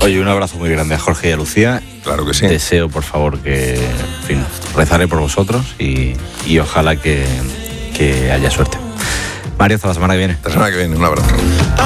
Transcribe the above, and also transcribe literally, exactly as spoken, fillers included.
Oye, un abrazo muy grande a Jorge y a Lucía. Claro que sí. Deseo, por favor, que, en fin, rezaré por vosotros y, y ojalá que, que haya suerte. Mario, hasta la semana que viene. La semana que viene, un abrazo.